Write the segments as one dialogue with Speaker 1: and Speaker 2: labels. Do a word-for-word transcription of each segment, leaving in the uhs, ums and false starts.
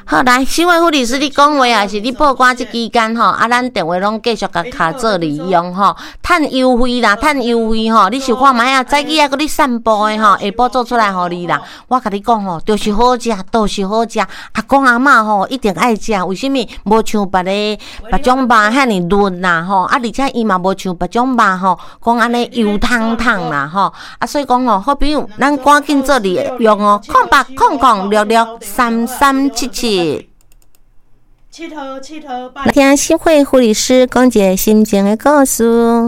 Speaker 1: 好，来，新闻护理师，你讲话还是你报关这期间吼，啊，咱电话拢继续甲卡做利用吼，趁优惠啦，趁优惠吼，你想看卖啊？早起啊，搁你散步的吼，下晡做出来互你啦。我甲你讲吼，就是好食，都是好食。阿公阿嬷吼一定爱食，为什么？无像别个别种肉遐尼润啦吼，啊，而且伊嘛无像别种肉吼，讲安尼油汤汤啦吼，啊，所以讲吼，好朋友，咱赶紧做利用哦，空八空空六六三三七七。
Speaker 2: 七头七头八。
Speaker 1: 听新会护理师讲一个心情的故事。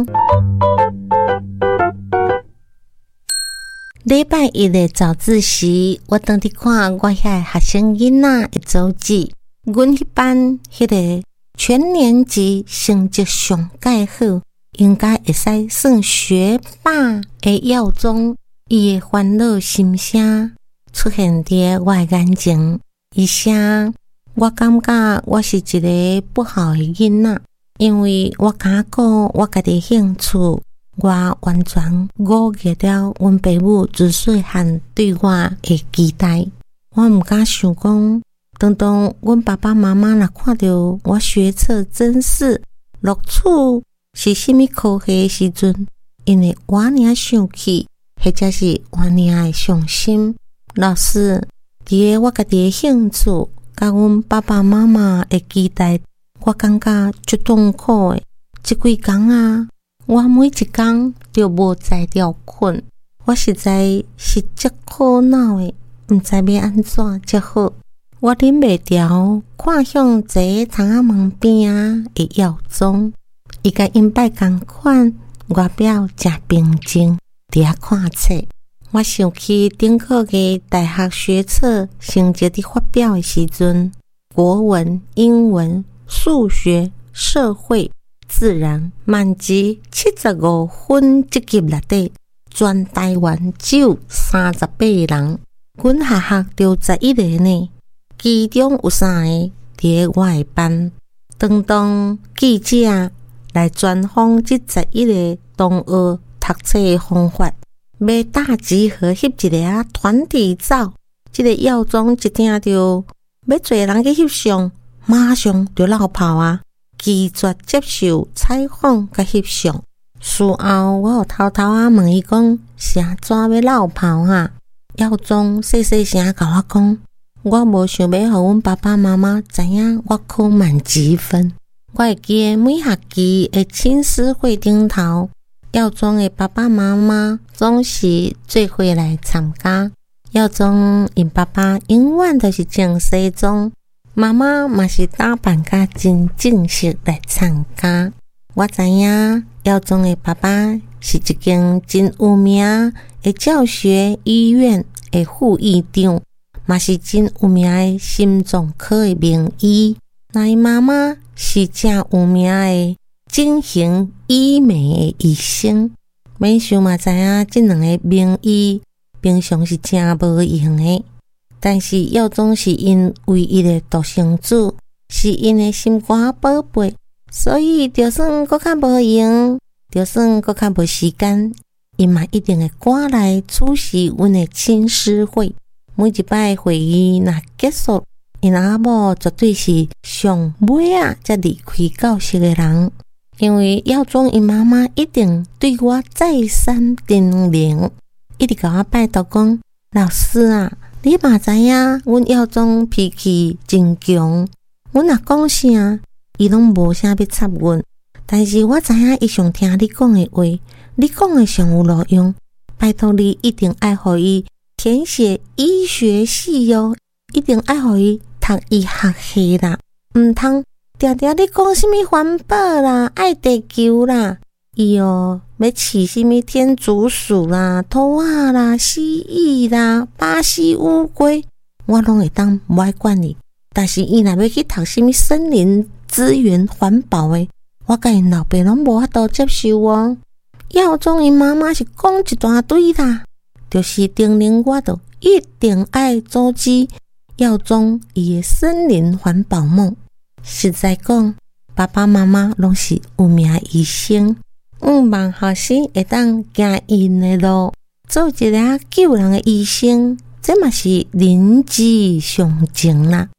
Speaker 1: 礼拜一的早自习，我当伫看我遐学生囡仔的组织，阮迄班迄个全年级成绩上介好，应该会使算学霸的耀宗，伊的烦恼心声出现伫我的眼前。伊声，我感觉我是一个不好的囡仔，因为我感觉我家己兴趣，我完全误解了阮爸母自细汉对我的期待。我毋敢想讲，当当阮爸爸妈妈若看到我学测真试录取是甚物科系的时阵，因为我尔生气，或者是我尔的伤心。老师，伫个我家己的兴趣，甲阮爸爸妈妈的期待，我感觉足痛苦的。即几工啊，我每一工就无才调困，我实在是足苦恼的，毋知要安怎才好。我忍袂牢，看向坐喺窗仔门边啊的耀宗，伊甲因摆共款，外表真平静，伫遐看册。我想起顶个月大学学测成绩伫发表的时阵，国文、英文、数学、社会、自然满级七十五分，这级内底，全台湾只有三十八人，阮学校就十一个呢，其中有三个伫我的班。当当记者来专访这十一个同学读册的方法。要大集合翕一个啊团体照，这个耀宗一听到要做人去翕相，马上就落跑啊，拒绝接受采访甲翕相。事后我有偷偷啊问伊讲，是安怎要落跑啊？耀宗细细声甲我讲，我无想要互阮爸爸妈妈知影我考满积分。我会记得每学期的亲师会顶头，耀宗的爸爸妈妈总是做伙来参加。耀宗因爸爸永远都是穿西装，妈妈嘛是打扮甲真正式来参加。我知影耀宗的爸爸是一间真有名的教学医院的副院长，嘛是真有名的心脏科的名医。那伊妈妈是真有名的进行医美的医生。免想嘛知影，这两个名医平常是真无用的，但是耀宗是因唯一的独生子，是因的心肝宝贝，所以就算搁较无用，就算搁较无时间，伊嘛一定会赶来出席阮的亲师会。每一摆会议若结束，因阿某绝对是上尾啊才离开教室的人。因为耀宗因妈妈一定对我再三叮咛，一直甲我拜托讲，老师啊，你嘛知影阮耀宗脾气真强，阮若讲啥，伊拢无啥要插阮。但是我知影伊上听你讲的话，你讲的上有路用，拜托你一定爱互伊填写医学系哟，一定爱互伊读医学系啦，毋通定定你讲什么环保啦、爱地球啦，伊哦要饲什么天竺鼠啦、兔仔啦、蜥蜴啦、巴西乌龟，我拢会当不爱管你。但是伊若要去读什么森林资源环保的，我甲因老爸拢无法度接受哦。耀宗因妈妈是讲一大堆啦，就是叮咛我着一定爱阻止耀宗伊的森林环保梦。实在讲，爸爸妈妈拢是有名的医生，毋望后生会当行因的路，做一个救人的医生，这嘛是人之常情啦。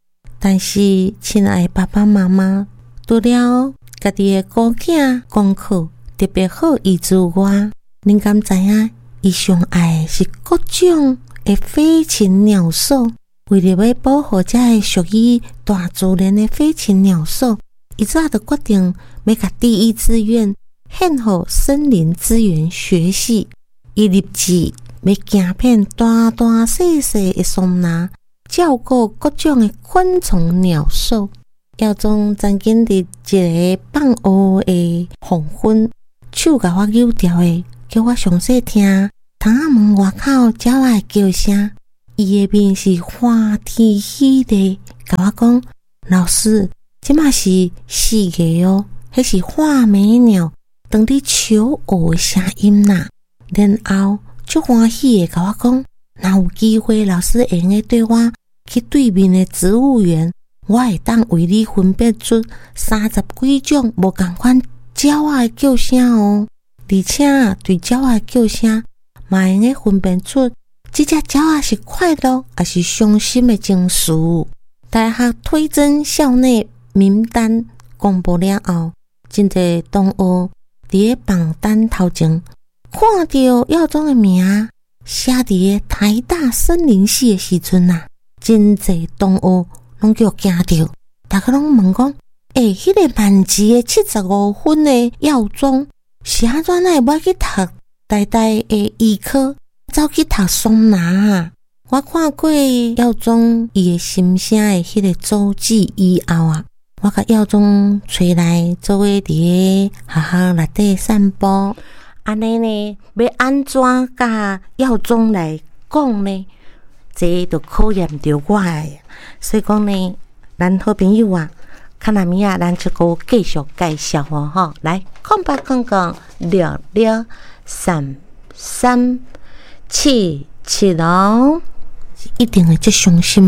Speaker 1: 但是，亲爱爸爸妈妈，除了家己的孤囝功课特别好以之外，恁敢知影？伊上爱的是各种的飞禽鸟兽。为了要保护这个属于大自然的飞禽鸟兽，伊早就决定要甲第一志愿献予森林资源学系。伊立志要行遍大大细细的松林，照顾各种的昆虫鸟兽。耀宗曾经伫一个放学的黄昏，手甲我扭掉的，叫我详细听窗仔门外口鸟仔的叫声。伊的面是欢天喜地，甲我讲：“老师，即嘛是四个哦，迄是画眉鸟当伫求偶的声音啦。”然后足欢喜的甲我讲：“若有机会，老师会用个对我去对面的植物园。”我会当为你分辨出三十几种无同款鸟仔的叫声哦，而且对鸟仔的叫声，嘛会用分辨出这只鸟仔是快乐还是伤心的情绪。大学推甄校内名单公布了后，真侪同学伫个榜单头前看到耀宗的名写伫个台大森林系的时阵啊，真侪同学拢叫我惊到，大家拢问讲：“诶、欸，迄、那个满级的七十五分的耀宗，是安怎会要去读台大的医科，走去读松林啊？”我看过耀宗伊的心声的迄个周记以后啊，我甲耀宗找来做伙伫个学校内底散步。安尼呢，要安怎甲耀宗来讲呢？这就考验着我诶，所以讲呢，咱好朋友啊，看哪米啊，咱就个继续介绍哦，吼，来，空白空空六六三三七七哦，一定会最伤心。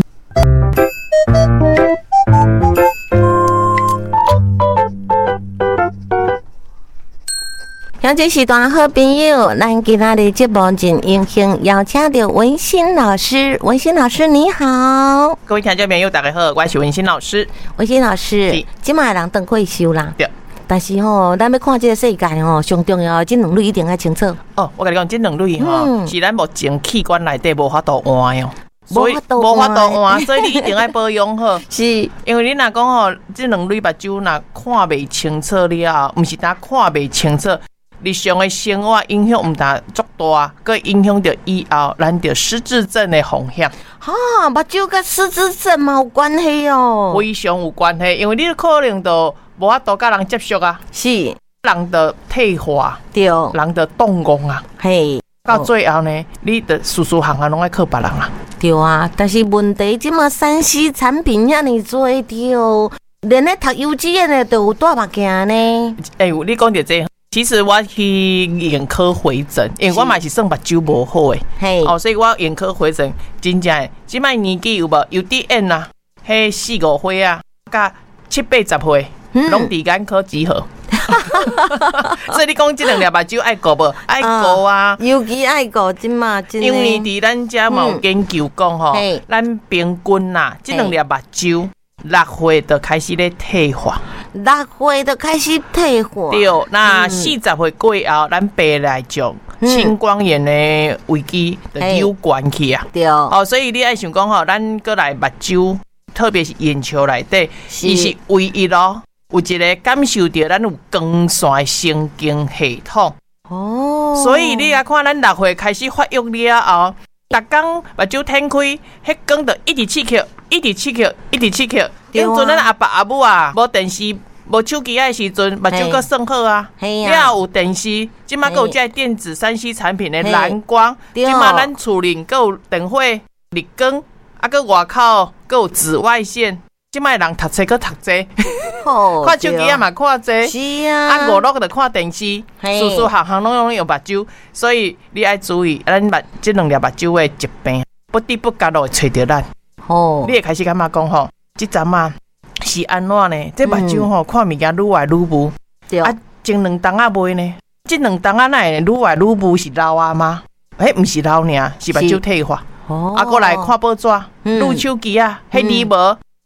Speaker 1: 乡亲时段好朋友，咱今仔日节目真荣幸邀请到文心老师。文心老师你好，
Speaker 3: 各位听众朋友大家好，我是文心老师。
Speaker 1: 文心老师，即卖人当退休啦，
Speaker 3: 对。
Speaker 1: 但是吼，咱要看这个世界吼，上重要这两类一定要清楚。
Speaker 3: 哦，我跟你讲，这两类吼、嗯、是咱目前器官内底无法度换哦，
Speaker 1: 所以
Speaker 3: 无法度换，所以你一定要保养好。
Speaker 1: 是，
Speaker 3: 因为你若讲吼，这两类目睭若看袂清楚了，毋是单看袂清楚。日常的生活影响唔大足大，佮影响到以后咱着失智症的风险。
Speaker 1: 哈，目睭甲失智症嘛有关系哦，
Speaker 3: 非常有关系，因为你可能就无法度甲人接触啊，
Speaker 1: 是，
Speaker 3: 人的退化，
Speaker 1: 对，
Speaker 3: 人的动工啊，
Speaker 1: 嘿，
Speaker 3: 到最后呢，你的事事行行拢爱靠别人啊。
Speaker 1: 对啊，但是问题即嘛三 C 产品遐尼多着，连咧读幼稚园的都有戴目镜呢。
Speaker 3: 哎、欸，你讲到这。其实我去眼科回诊，因为我嘛是算目睭无好诶，哦，所以我眼科回诊真正诶，即摆年纪有无？有啲end啊，迄四五岁啊，甲七八十岁，拢伫眼科集合。所以你讲即两粒目睭爱顾无？爱顾啊，
Speaker 1: 尤其爱顾即嘛，
Speaker 3: 因为伫咱遮嘛有研究讲吼，咱平均呐，即两粒目睭。六岁就开始咧退化，
Speaker 1: 六岁就开始退化。
Speaker 3: 对，那四十岁过后，咱白内障、青光眼的危机就有关系啊。
Speaker 1: 对，
Speaker 3: 哦，所以你爱想讲吼，咱过来目睭，特别是眼球内底，伊是唯一咯，有一个感受到咱有光线神经系统。哦，所以你来看，咱六岁开始发育了后。逐工目睭摊开，迄光就一直刺激，一直刺激，一直刺激。因阵咱阿爸阿母啊，无电视、无手机的时阵，目睭阁算好啊。了有电视，即马阁有这电子三 C 产品的蓝光，即马咱厝里阁有电火、日光，啊，阁外口阁有紫外线。即摆人读册阁读册，看手机啊嘛看册，
Speaker 1: 是啊，
Speaker 3: 啊娱乐就看电视，事事行行拢用用目睭，所以你爱注意，咱目即两粒目睭的疾病，不知不觉就会找着咱。哦，你会开始感觉讲吼，即阵啊是安怎呢？这目睭吼看物件愈来愈雾，啊，前两档啊袂呢，即两档啊哪会愈来愈雾是老啊吗？诶，毋是老尔，是目睭退化。哦，啊，过来看报纸、录手机啊，迄字无。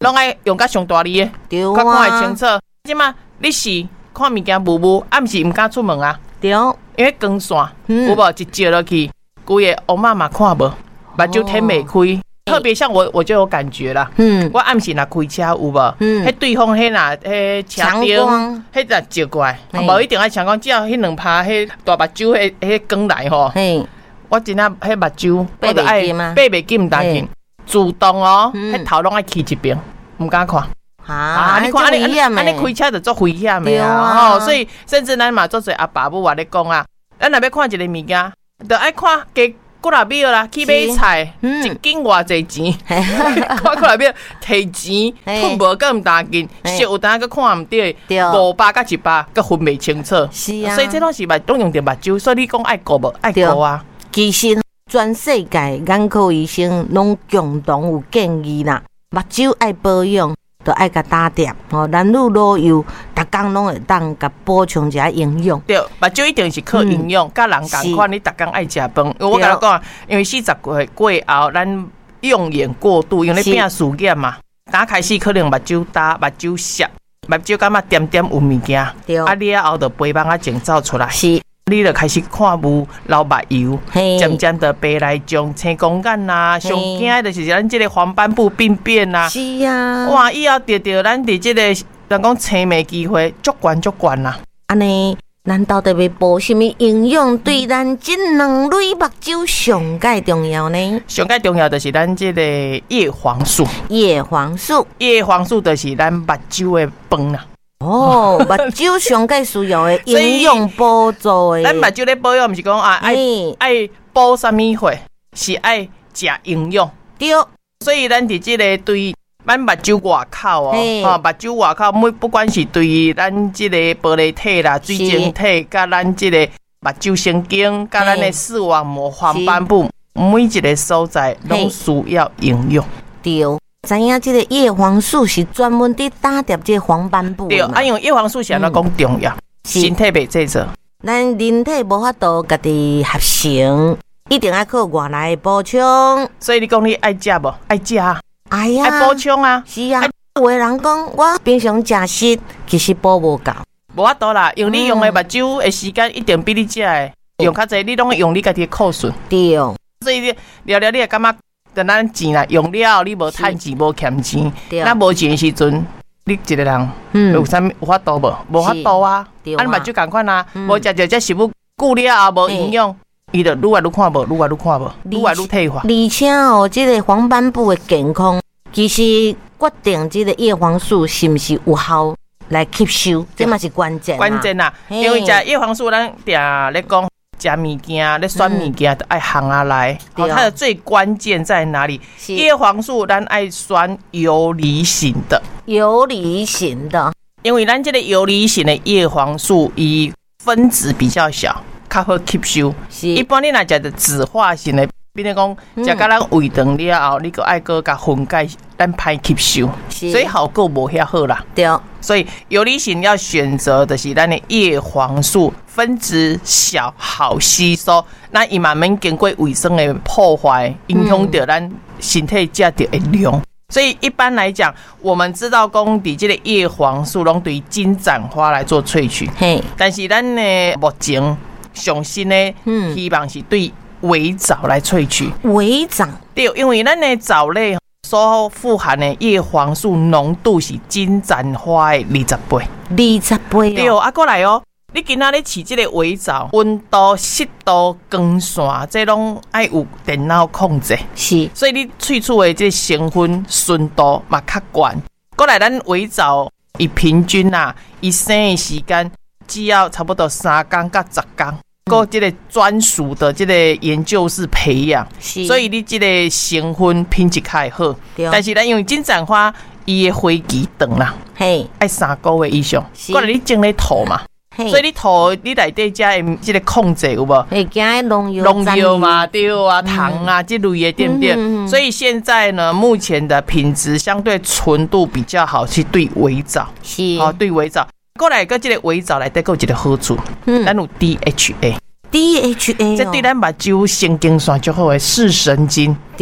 Speaker 3: 拢爱用甲上大力的，
Speaker 1: 对
Speaker 3: 较看会
Speaker 1: 啊，
Speaker 3: 清楚。即嘛，你是看物件雾雾，啊，毋是毋敢出门啊，
Speaker 1: 对，
Speaker 3: 因为光线、
Speaker 1: 嗯
Speaker 3: 有无一照落去，规个乌妈嘛看无，目睭天袂开。特别像我，我就有感觉啦。
Speaker 1: 嗯，
Speaker 3: 我暗时若开车有无？
Speaker 1: 嗯
Speaker 3: 迄对方迄若迄车
Speaker 1: 强
Speaker 3: 灯，
Speaker 1: 光，
Speaker 3: 迄若照过来，
Speaker 1: 嘿
Speaker 3: 无一定爱强光，只要迄两拍迄大目睭迄迄光来吼，
Speaker 1: 嘿，
Speaker 3: 我真正迄目睭
Speaker 1: 爬
Speaker 3: 我就爱
Speaker 1: 袂紧吗
Speaker 3: 爬袂紧，毋当紧
Speaker 1: 嘿，
Speaker 3: 自动哦，
Speaker 1: 嗯
Speaker 3: 迄头拢爱起一边，毋敢看。
Speaker 1: 啊，
Speaker 3: 你看安尼
Speaker 1: 危险
Speaker 3: 安尼开车就做危险的
Speaker 1: 对啊
Speaker 3: 啊！哦，所以甚至咱嘛做侪阿爸母话咧讲啊，咱若要看一个物件，就爱看加几若秒啦，去买菜，
Speaker 1: 嗯
Speaker 3: 一斤偌济钱，看几若秒摕钱，
Speaker 1: 嘿
Speaker 3: 吞无更毋当紧，
Speaker 1: 嘿
Speaker 3: 色有当个看毋对，
Speaker 1: 对
Speaker 3: 五百甲一百，个分袂清楚。
Speaker 1: 是啊，
Speaker 3: 所以这拢是目拢用着目睭，所以你讲爱顾无爱顾啊。
Speaker 1: 其实全世界眼科医生拢共同有建议啦，目睭爱保养，就爱甲打点哦，男女老幼，逐工拢会当甲补充一下营养。
Speaker 3: 对，目睭一定是靠营养，甲、人共款，你逐工爱食饭。因为我甲你讲，因为四十岁过后，咱用眼过度，因为你拼事业嘛，打开始可能目睭焦、目睭涩、目睭感觉点点有物件，
Speaker 1: 对，
Speaker 3: 啊，你啊后就肥帮啊净走出来，
Speaker 1: 是，
Speaker 3: 你就开始看无流目油，
Speaker 1: 嘿，
Speaker 3: 渐渐的白内障、青光眼呐，上惊的就是咱这个黄斑部病变呐。
Speaker 1: 是啊，
Speaker 3: 哇，以后得着咱伫这个人讲青霉机会足悬足悬啦。
Speaker 1: 安尼，咱到底要补什么营养，对咱这两类目睭上介重要呢？
Speaker 3: 上介重要就是咱这个叶黄素，
Speaker 1: 叶黄素
Speaker 3: 叶黄素就是咱目睭的饭啦。
Speaker 1: 哦，目睭上介需要的营养补助的，
Speaker 3: 咱目睭咧保养，毋是讲啊爱
Speaker 1: 嘿
Speaker 3: 爱补啥物货，是爱食营养。
Speaker 1: 对，
Speaker 3: 所以咱伫这个对咱目睭外口哦，
Speaker 1: 嘿
Speaker 3: 吼目睭外口每不管是对咱这个玻璃体啦、水晶体，甲咱这个目睭神经，甲咱的视网膜、黄斑部，每一个所在拢需要营养。
Speaker 1: 对。知影这个叶黄素是专门伫打点这个黄斑部的
Speaker 3: 对，
Speaker 1: 嘛
Speaker 3: 啊，因为叶黄素是安怎讲重要，
Speaker 1: 是
Speaker 3: 身体袂制作。
Speaker 1: 咱人体无法度家己合成，一定要靠外来的补充。
Speaker 3: 所以你讲你爱食无？爱食啊，
Speaker 1: 哎呀，
Speaker 3: 爱补充啊。
Speaker 1: 是啊，有的人讲我平常食食，其实补无够。
Speaker 3: 无法度啦，因为你用的目睭的时间一定比你食的用较济，你拢用你家己的库存。
Speaker 1: 对，
Speaker 3: 所以你了了，你会感觉等咱钱啦用了，你无趁钱，无欠钱。
Speaker 1: 对
Speaker 3: 咱无钱的时阵，你一个人
Speaker 1: 嗯
Speaker 3: 有啥物有法度无？无法度啊！
Speaker 1: 对啊
Speaker 3: 啊，目睭共款啊，
Speaker 1: 嗯
Speaker 3: 无食着这食物久了后无营养，伊就愈来愈看无，愈来愈看无，愈来愈退化。
Speaker 1: 而且哦，这个黄斑部的健康，其实决定这个叶黄素是不是有效来吸收，这嘛是关键。
Speaker 3: 关键啦，
Speaker 1: 嘿
Speaker 3: 因为食叶黄素，咱定咧讲。食物件、咧选物件都爱行下来，
Speaker 1: 对
Speaker 3: 哦，它的最关键在哪里？
Speaker 1: 是
Speaker 3: 叶黄素咱爱选游离型的，
Speaker 1: 游离型的，
Speaker 3: 因为咱这个游离型的叶黄素，伊分子比较小，较好吸收。
Speaker 1: 是
Speaker 3: 一般你若食的酯化型的，比如讲食甲咱胃肠了后，你个爱个甲分解，咱歹吸收，
Speaker 1: 是
Speaker 3: 所以效果无遐好啦。
Speaker 1: 对，
Speaker 3: 所以游离型要选择的是咱的叶黄素，分子小，好吸收，那伊嘛免经过卫生的破坏，影响到咱身体食到的量。所以一般来讲，我们知道讲伫这个叶黄素拢对金盏花来做萃取，
Speaker 1: 嘿，
Speaker 3: 但是咱呢目前上新呢，
Speaker 1: 嗯
Speaker 3: 希望是对微藻来萃取。
Speaker 1: 微藻
Speaker 3: 对，因为咱的藻类所富含的叶黄素浓度是金盏花的二十倍。
Speaker 1: 二十倍
Speaker 3: 对，
Speaker 1: 哦，
Speaker 3: 啊，过来哦，你今仔日饲这个微藻，温度、湿度、光线，这拢爱有电脑控制，
Speaker 1: 是
Speaker 3: 所以你萃取的这成分纯度嘛较悬。过来，咱微藻伊平均啊，伊生的时间只要差不多三天到十天。个这个专属的这个研究室培养，
Speaker 1: 是，
Speaker 3: 所以你这个成分品质较好。
Speaker 1: 对，
Speaker 3: 但是咱因为金盏花伊的花期长啦，
Speaker 1: 嘿，
Speaker 3: 爱三个月以上。
Speaker 1: 是
Speaker 3: 过来你种咧土嘛，
Speaker 1: 嘿，
Speaker 3: 所以你土你内底加的这个控制有无？
Speaker 1: 会惊农药，
Speaker 3: 农药嘛，对啊，糖啊，这类的对不对？
Speaker 1: 嗯嗯嗯
Speaker 3: 所以现在呢，目前的品质相对纯度比较好，是对微藻，
Speaker 1: 是，
Speaker 3: 好、对微藻。过来个这个微藻内底有一个好处，
Speaker 1: 嗯
Speaker 3: 咱有 D H A。
Speaker 1: D H A，
Speaker 3: 这对咱目睭神经线最好的视神经，
Speaker 1: 对，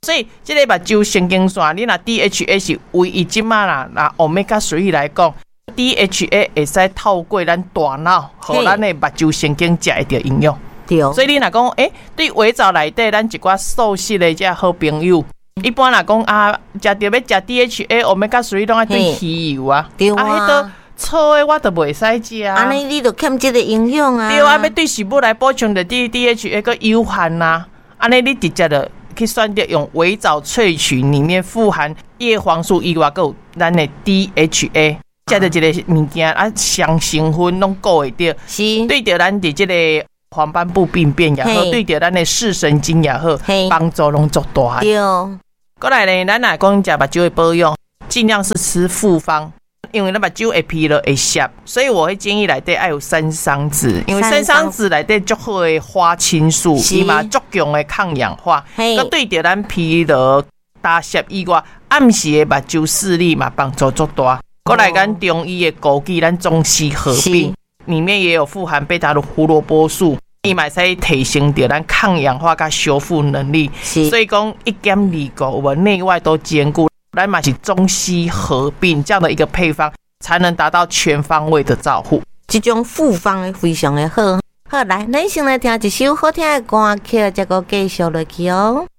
Speaker 3: 所以这个目睭神经线，你若 D H A 是唯一即马啦，那 Omega 三来讲 ，D H A 会使透过咱大脑，互咱的目睭神经食会到营养。
Speaker 1: 对，
Speaker 3: 所以你若讲，诶、欸，对胃造内底咱一寡素食的这好朋友，一般若讲啊，食着要食 D H A、Omega 三拢爱对鱼油啊，
Speaker 1: 对啊，
Speaker 3: 啊，迄个错的我都袂使食啊。
Speaker 1: 安尼你就欠这个营养啊。
Speaker 3: 对啊，要对食物来补充的 D D H A 个有限呐，安尼你直接的去选择用微藻萃取里面富含叶黄素以外，还有咱的 D H A。食着一个物件啊，上成分拢顾会到，
Speaker 1: 是
Speaker 3: 对着咱的这个黄斑部病变也好，对着咱的视神经也好，帮助拢足大。
Speaker 1: 对，
Speaker 3: 过来呢，咱来讲食目睭的保养，尽量是吃复方，因为咱目睭会疲劳会涩，所以我会建议内底爱有山桑子，因为山桑子内底足好的花青素，伊嘛足强的抗氧化，佮对着咱疲劳、打涩以外，暗时的目睭视力嘛帮助足大。过来，咱中医的枸杞，咱中西合并，里面也有富含贝塔胡萝卜素，伊嘛使提升着咱抗氧化甲修复能力。所以讲一兼二顾，我内外都兼顾，咱嘛是中西合并这样的一个配方，才能达到全方位的照护。
Speaker 1: 这种复方的非常的好。好，来，咱先来听一首好听的歌曲，再个继续落去哦。